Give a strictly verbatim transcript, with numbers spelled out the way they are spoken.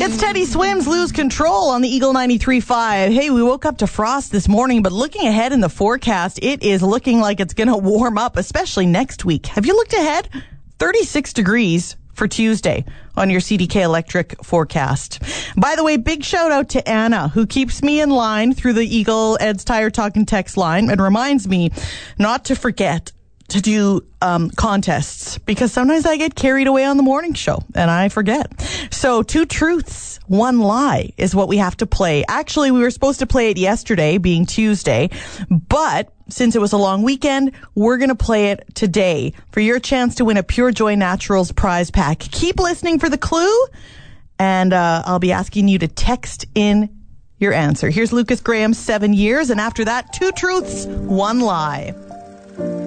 It's Teddy Swims, Lose Control on the Eagle ninety-three point five. Hey, we woke up to frost this morning, but looking ahead in the forecast, it is looking like it's going to warm up, especially next week. Have you looked ahead? thirty-six degrees for Tuesday on your C D K Electric forecast. By the way, big shout out to Anna, who keeps me in line through the Eagle Ed's Tire Talk and Text line and reminds me not to forget to do um, contests, because sometimes I get carried away on the morning show and I forget. So two truths, one lie is what we have to play. Actually, we were supposed to play it yesterday, being Tuesday, but since it was a long weekend, we're going to play it today for your chance to win a Pure Joy Naturals prize pack. Keep listening for the clue, and uh, I'll be asking you to text in your answer. Here's Lucas Graham, Seven Years, and after that, two truths, one lie.